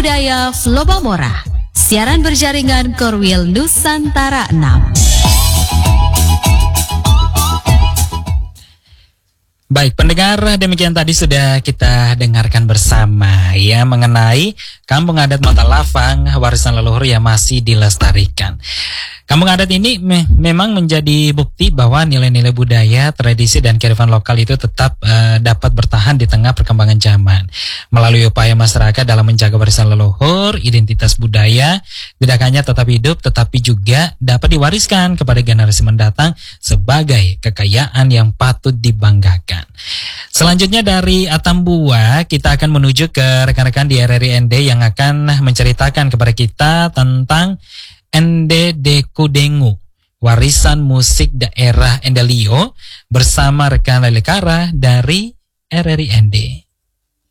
Budaya Flobamora, siaran berjaringan Korwil Nusantara 6. Baik pendengar, demikian tadi sudah kita dengarkan bersama ya mengenai Kampung Adat Matalafang, warisan leluhur yang masih dilestarikan. Kampung adat ini memang menjadi bukti bahwa nilai-nilai budaya, tradisi, dan kearifan lokal itu tetap dapat bertahan di tengah perkembangan zaman. Melalui upaya masyarakat dalam menjaga warisan leluhur, identitas budaya tidak hanya tetap hidup, tetapi juga dapat diwariskan kepada generasi mendatang sebagai kekayaan yang patut dibanggakan. Selanjutnya dari Atambua, kita akan menuju ke rekan-rekan di RRI ND yang akan menceritakan kepada kita tentang Ende Dekudengu, warisan musik daerah Endelio bersama rekan Lelekara dari RRI ND.